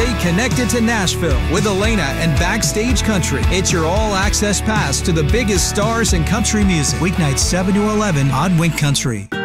Stay connected to Nashville with Elena and Backstage Country. It's your all-access pass to the biggest stars in country music. Weeknights 7 to 11 on Wink Country.